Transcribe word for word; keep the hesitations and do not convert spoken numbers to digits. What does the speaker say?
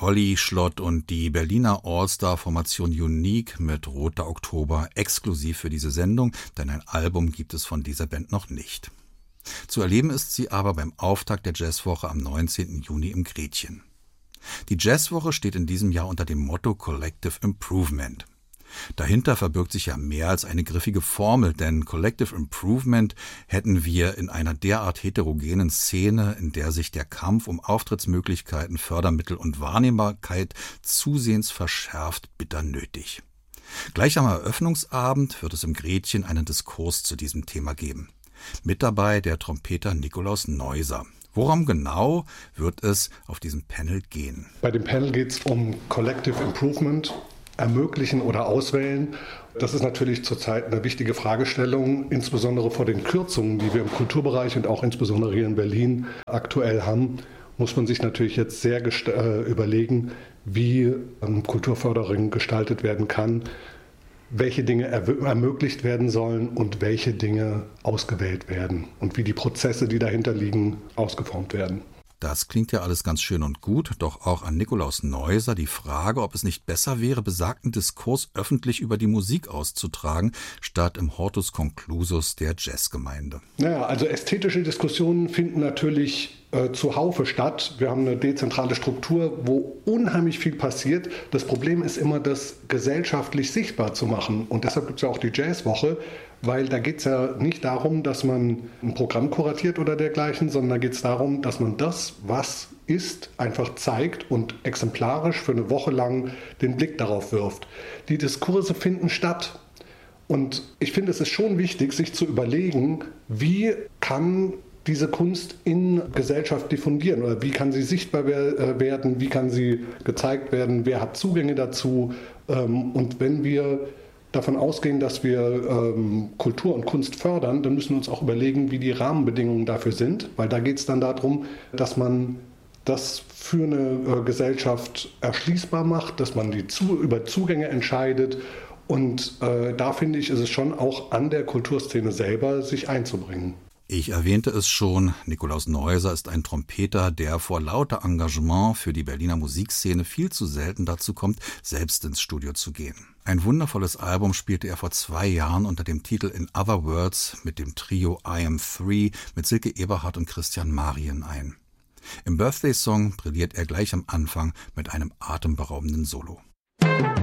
Holly Schlott und die Berliner All-Star-Formation Unique mit Roter Oktober exklusiv für diese Sendung, denn ein Album gibt es von dieser Band noch nicht. Zu erleben ist sie aber beim Auftakt der Jazzwoche am neunzehnten Juni im Gretchen. Die Jazzwoche steht in diesem Jahr unter dem Motto Collective Improvement. Dahinter verbirgt sich ja mehr als eine griffige Formel, denn Collective Improvement hätten wir in einer derart heterogenen Szene, in der sich der Kampf um Auftrittsmöglichkeiten, Fördermittel und Wahrnehmbarkeit zusehends verschärft, bitter nötig. Gleich am Eröffnungsabend wird es im Gretchen einen Diskurs zu diesem Thema geben. Mit dabei der Trompeter Nikolaus Neuser. Worum genau wird es auf diesem Panel gehen? Bei dem Panel geht es um Collective Improvement. Ermöglichen oder auswählen. Das ist natürlich zurzeit eine wichtige Fragestellung, insbesondere vor den Kürzungen, die wir im Kulturbereich und auch insbesondere hier in Berlin aktuell haben, muss man sich natürlich jetzt sehr gest- äh, überlegen, wie ähm, Kulturförderung gestaltet werden kann, welche Dinge erw- ermöglicht werden sollen und welche Dinge ausgewählt werden und wie die Prozesse, die dahinter liegen, ausgeformt werden. Das klingt ja alles ganz schön und gut, doch auch an Nikolaus Neuser die Frage, ob es nicht besser wäre, besagten Diskurs öffentlich über die Musik auszutragen, statt im Hortus Conclusus der Jazzgemeinde. Naja, also ästhetische Diskussionen finden natürlich äh, zuhaufe statt. Wir haben eine dezentrale Struktur, wo unheimlich viel passiert. Das Problem ist immer, das gesellschaftlich sichtbar zu machen. Und deshalb gibt es ja auch die Jazzwoche, weil da geht es ja nicht darum, dass man ein Programm kuratiert oder dergleichen, sondern da geht es darum, dass man das, was ist, einfach zeigt und exemplarisch für eine Woche lang den Blick darauf wirft. Die Diskurse finden statt. Und ich finde, es ist schon wichtig, sich zu überlegen, wie kann diese Kunst in Gesellschaft diffundieren oder wie kann sie sichtbar werden, wie kann sie gezeigt werden, wer hat Zugänge dazu. Und wenn wir davon ausgehen, dass wir ähm, Kultur und Kunst fördern, dann müssen wir uns auch überlegen, wie die Rahmenbedingungen dafür sind, weil da geht es dann darum, dass man das für eine äh, Gesellschaft erschließbar macht, dass man die zu, über Zugänge entscheidet und äh, da finde ich, ist es schon auch an der Kulturszene selber, sich einzubringen. Ich erwähnte es schon, Nikolaus Neuser ist ein Trompeter, der vor lauter Engagement für die Berliner Musikszene viel zu selten dazu kommt, selbst ins Studio zu gehen. Ein wundervolles Album spielte er vor zwei Jahren unter dem Titel In Other Words mit dem Trio I Am Three mit Silke Eberhardt und Christian Marien ein. Im Birthday-Song brilliert er gleich am Anfang mit einem atemberaubenden Solo.